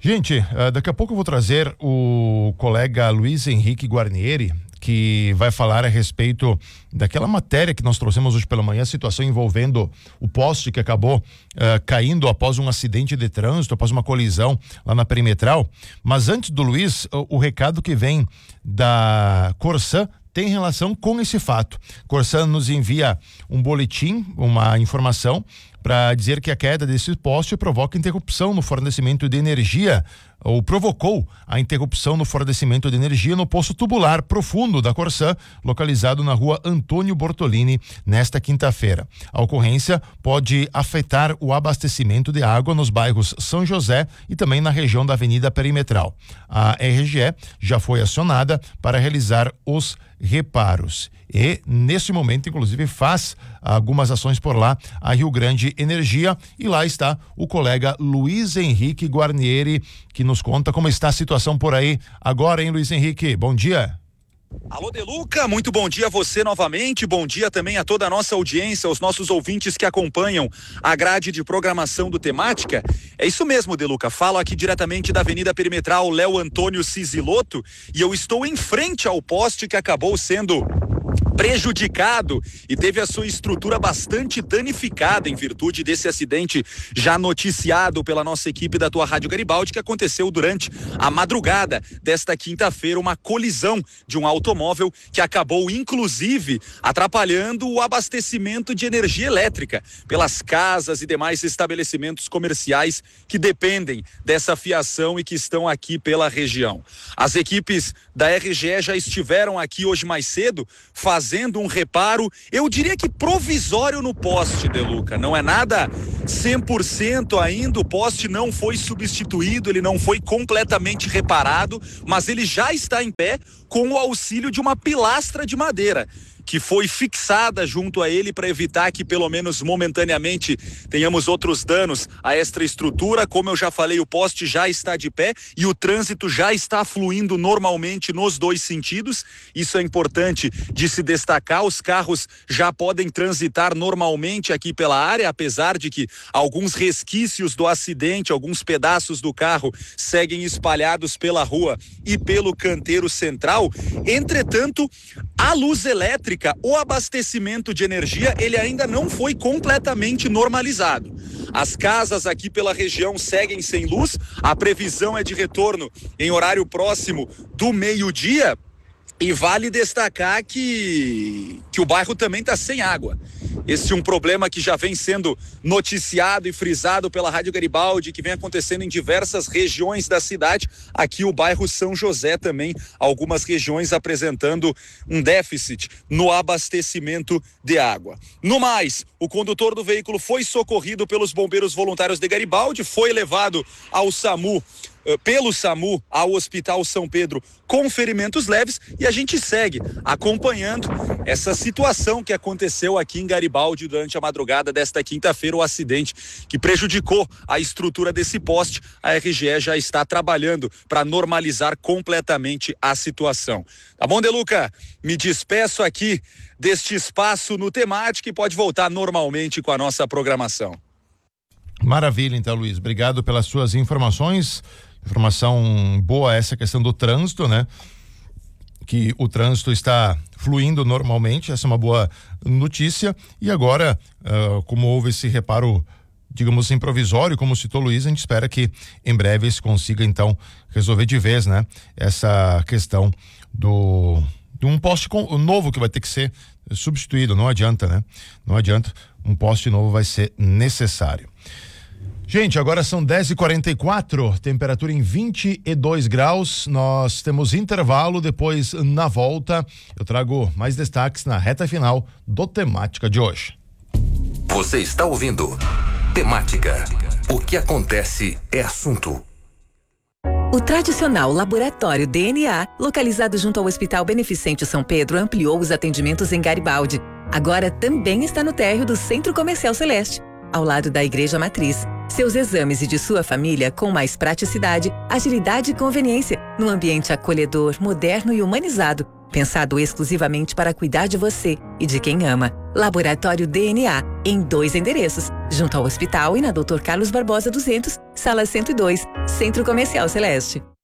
Gente, daqui a pouco eu vou trazer o colega Luiz Henrique Guarnieri, que vai falar a respeito daquela matéria que nós trouxemos hoje pela manhã, a situação envolvendo o poste que acabou caindo após um acidente de trânsito, após uma colisão lá na Perimetral. Mas antes do Luiz, o recado que vem da Corsan tem relação com esse fato. Corsan nos envia um boletim, uma informação, para dizer que a queda desse poste provoca interrupção no fornecimento de energia, ou provocou a interrupção no fornecimento de energia no poço tubular profundo da Corsan, localizado na rua Antônio Bortolini, nesta quinta-feira. A ocorrência pode afetar o abastecimento de água nos bairros São José e também na região da Avenida Perimetral. A RGE já foi acionada para realizar os reparos e nesse momento inclusive faz algumas ações por lá a Rio Grande Energia, e lá está o colega Luiz Henrique Guarnieri, que nos conta como está a situação por aí agora, hein, Luiz Henrique? Bom dia. Alô, Deluca, muito bom dia a você novamente, bom dia também a toda a nossa audiência, aos nossos ouvintes que acompanham a grade de programação do Temática. É isso mesmo, Deluca, falo aqui diretamente da Avenida Perimetral Léo Antônio Cisilotto, e eu estou em frente ao poste que acabou sendo prejudicado e teve a sua estrutura bastante danificada em virtude desse acidente já noticiado pela nossa equipe da tua Rádio Garibaldi, que aconteceu durante a madrugada desta quinta-feira, uma colisão de um automóvel que acabou inclusive atrapalhando o abastecimento de energia elétrica pelas casas e demais estabelecimentos comerciais que dependem dessa fiação e que estão aqui pela região. As equipes da RGE já estiveram aqui hoje mais cedo fazendo um reparo, eu diria que provisório no poste, Deluca. Não é nada 100% ainda, o poste não foi substituído, ele não foi completamente reparado, mas ele já está em pé com o auxílio de uma pilastra de madeira que foi fixada junto a ele para evitar que, pelo menos momentaneamente, tenhamos outros danos a esta estrutura. Como eu já falei, o poste já está de pé e o trânsito já está fluindo normalmente nos dois sentidos. Isso é importante de se destacar. Os carros já podem transitar normalmente aqui pela área, apesar de que alguns resquícios do acidente, alguns pedaços do carro seguem espalhados pela rua e pelo canteiro central. Entretanto, a luz elétrica, o abastecimento de energia, ele ainda não foi completamente normalizado. As casas aqui pela região seguem sem luz, a previsão é de retorno em horário próximo do meio-dia, e vale destacar que o bairro também está sem água. Esse é um problema que já vem sendo noticiado e frisado pela Rádio Garibaldi, que vem acontecendo em diversas regiões da cidade. Aqui o bairro São José também, algumas regiões apresentando um déficit no abastecimento de água. No mais, o condutor do veículo foi socorrido pelos bombeiros voluntários de Garibaldi, foi levado ao SAMU, pelo SAMU ao Hospital São Pedro com ferimentos leves, e a gente segue acompanhando essa situação que aconteceu aqui em Garibaldi durante a madrugada desta quinta-feira, o acidente que prejudicou a estrutura desse poste. A RGE já está trabalhando para normalizar completamente a situação. Tá bom, Deluca? Me despeço aqui deste espaço no Temática e pode voltar normalmente com a nossa programação. Maravilha, então, Luiz. Obrigado pelas suas informações. Informação boa essa questão do trânsito, né? Que o trânsito está fluindo normalmente, essa é uma boa notícia. E agora, como houve esse reparo, digamos assim, provisório, como citou o Luiz, a gente espera que em breve se consiga então resolver de vez, né? Essa questão de um poste novo que vai ter que ser substituído, não adianta, né? Não adianta, um poste novo vai ser necessário. Gente, agora são 10h44, temperatura em 22 graus, nós temos intervalo, depois na volta eu trago mais destaques na reta final do Temática de hoje. Você está ouvindo Temática. O que acontece é assunto. O tradicional Laboratório DNA, localizado junto ao Hospital Beneficente São Pedro, ampliou os atendimentos em Garibaldi. Agora também está no térreo do Centro Comercial Celeste, ao lado da Igreja Matriz. Seus exames e de sua família com mais praticidade, agilidade e conveniência, num ambiente acolhedor, moderno e humanizado. pensado exclusivamente para cuidar de você e de quem ama. Laboratório DNA, em 2 endereços, junto ao hospital e na Dr. Carlos Barbosa 200, sala 102, Centro Comercial Celeste.